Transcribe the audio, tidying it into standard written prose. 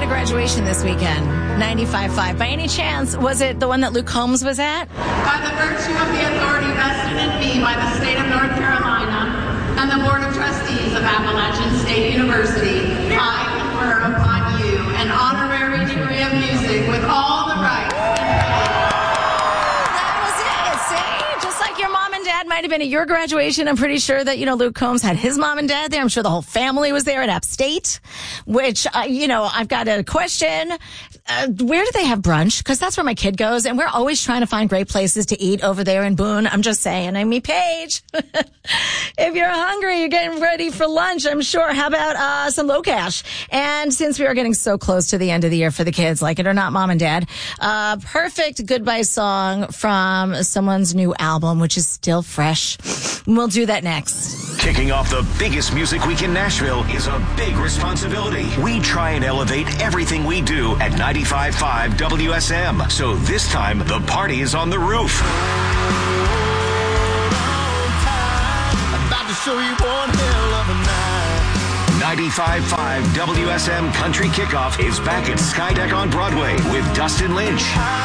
a graduation this weekend. 95.5. By any chance, was it the one that Luke Combs was at? By the virtue of the authority vested in me by the state of North Carolina and the Board of Trustees of Appalachian State University, I confer upon you an honorary degree of music with all the rights might have been at your graduation. I'm pretty sure that, Luke Combs had his mom and dad there. I'm sure the whole family was there at App State, which, I've got a question. Where do they have brunch? Because that's where my kid goes, and we're always trying to find great places to eat over there in Boone. I'm just saying. I mean, Paige, if you're hungry, you're getting ready for lunch, I'm sure. How about some low cash? And since we are getting so close to the end of the year for the kids, like it or not, mom and dad, perfect goodbye song from someone's new album, which is still fresh. We'll do that next. Kicking off the biggest music week in Nashville is a big responsibility. We try and elevate everything we do at 95.5 WSM. So this time, the party is on the roof. About to show you one hell of a night. 95.5 WSM Country Kickoff is back at Skydeck on Broadway with Dustin Lynch.